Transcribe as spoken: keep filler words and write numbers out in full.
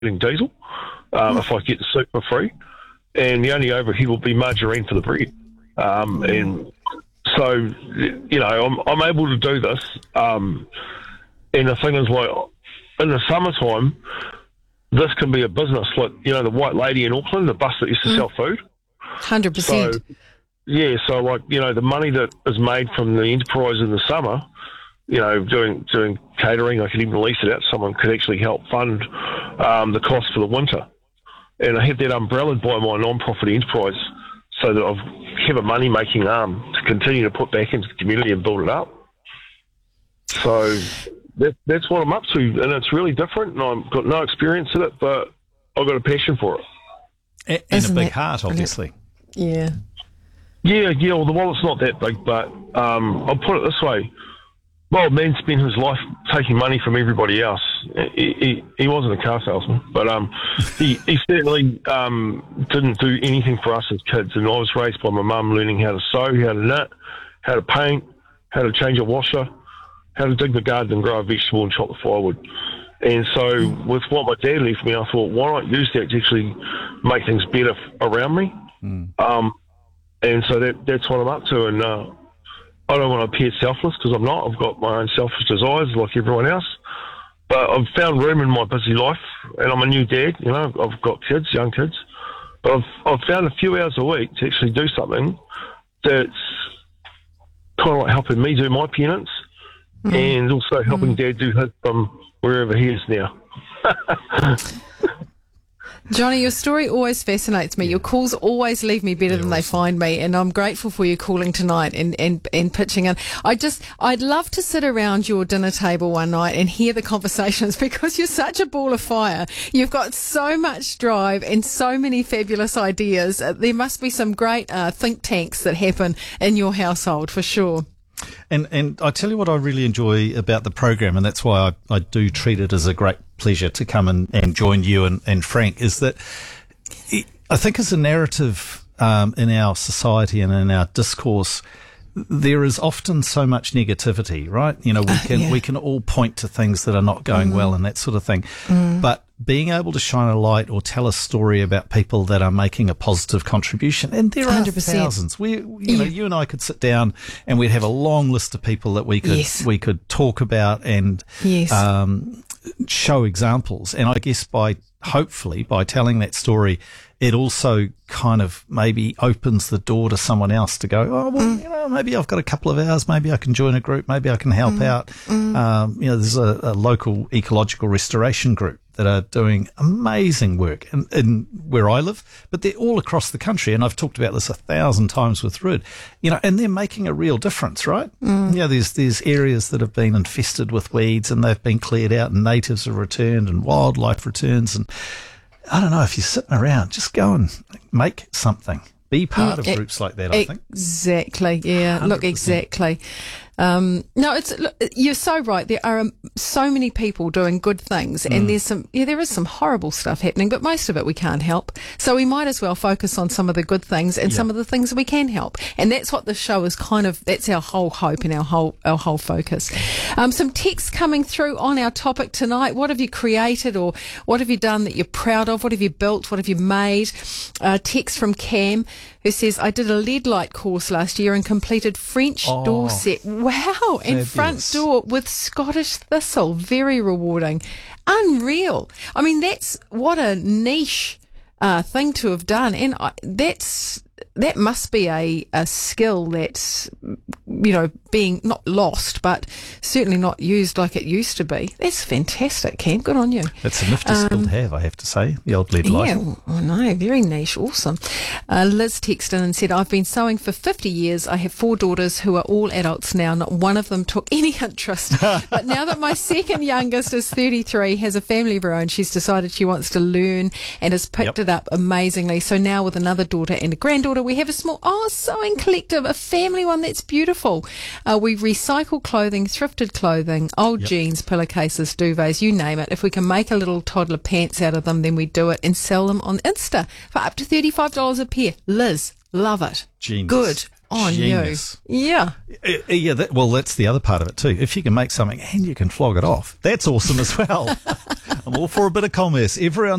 getting diesel um, if I get the soup for free. And the only overhead will be margarine for the bread. Um, and so, you know, I'm, I'm able to do this. Um, and the thing is, like, in the summertime, this can be a business. Like, you know, the White Lady in Auckland, the bus that used to mm. sell food. one hundred percent. So, yeah, so, like, you know, the money that is made from the enterprise in the summer, you know, doing doing catering, I could even lease it out. Someone could actually help fund um, the cost for the winter. And I have that umbrellaed by my non-profit enterprise so that I have a money-making arm to continue to put back into the community and build it up. So that, that's what I'm up to, and it's really different, and I've got no experience in it, but I've got a passion for it. And, and a big heart, obviously. Yeah. Yeah, yeah, well, the wallet's not that big, but um, I'll put it this way. Well, man spent his life taking money from everybody else. He, he, he wasn't a car salesman, but um, he, he certainly um, didn't do anything for us as kids. And I was raised by my mum learning how to sew, how to knit, how to paint, how to change a washer, how to dig the garden and grow a vegetable and chop the firewood. And so with what my dad left me, I thought, why not use that to actually make things better around me? Mm. Um, and so that that's what I'm up to. And uh, I don't want to appear selfless because I'm not. I've got my own selfish desires like everyone else. But I've found room in my busy life, and I'm a new dad, you know, I've got kids, young kids. But I've, I've found a few hours a week to actually do something that's kind of like helping me do my penance mm. and also helping mm. Dad do his from wherever he is now. Johnny, your story always fascinates me. Your calls always leave me better They're than awesome. They find me, and I'm grateful for you calling tonight and, and, and pitching in. I just, I'd love to sit around your dinner table one night and hear the conversations because you're such a ball of fire. You've got so much drive and so many fabulous ideas. Uh, there must be some great uh, think tanks that happen in your household for sure. And and I tell you what I really enjoy about the program, and that's why I, I do treat it as a great pleasure to come and, and join you and, and Frank, is that it, I think as a narrative um, in our society and in our discourse, there is often so much negativity, right? You know, we can uh, yeah. we can all point to things that are not going mm. well and that sort of thing. Mm. But being able to shine a light or tell a story about people that are making a positive contribution, and there one hundred percent. Are thousands. We, you yeah. know, you and I could sit down and we'd have a long list of people that we could yes. we could talk about and yes. um, show examples. And I guess by hopefully by telling that story, it also kind of maybe opens the door to someone else to go, oh, well, mm. you know, maybe I've got a couple of hours, maybe I can join a group, maybe I can help mm. out. Mm. Um, you know, there's a, a local ecological restoration group that are doing amazing work in, in where I live, but they're all across the country. And I've talked about this a thousand times with Ruud, you know, and they're making a real difference, right? Mm. You know, there's, there's areas that have been infested with weeds and they've been cleared out and natives have returned and wildlife returns. And I don't know, if you're sitting around, just go and make something. Be part of it, groups like that, I think. Exactly, yeah. one hundred percent. Look, exactly. Um, no, it's look, you're so right. There are um, so many people doing good things, and mm. there's some, yeah, there is some horrible stuff happening, but most of it we can't help. So we might as well focus on some of the good things and yep. some of the things we can help. And that's what the show is kind of. That's our whole hope and our whole our whole focus. Um, some texts coming through on our topic tonight. What have you created, or what have you done that you're proud of? What have you built? What have you made? Uh, text from Cam, who says, I did a lead light course last year and completed French oh, door set. Wow. Fabulous. And front door with Scottish thistle. Very rewarding. Unreal. I mean, that's what a niche uh, thing to have done. And I, that's that must be a, a skill that's, you know, being not lost, but certainly not used like it used to be. That's fantastic, Cam. Good on you. It's a nifty um, skill to have, I have to say, the old lead light. Yeah, I know. Very niche. Awesome. Uh, Liz texted in and said, I've been sewing for fifty years. I have four daughters who are all adults now. Not one of them took any interest. But now that my second youngest is thirty-three, has a family of her own, she's decided she wants to learn and has picked yep. it up amazingly. So now with another daughter and a granddaughter, we have a small, oh, sewing collective, a family one. That's beautiful. Uh, we recycle clothing, thrifted clothing, old yep. jeans, pillowcases, duvets, you name it. If we can make a little toddler pants out of them, then we do it and sell them on Insta for up to thirty-five dollars a pair. Liz, love it. Genius. Good. on Genius. you. Yeah. Uh, Yeah, that, well, that's the other part of it too. If you can make something and you can flog it off, that's awesome as well. I'm all for a bit of commerce. Everyone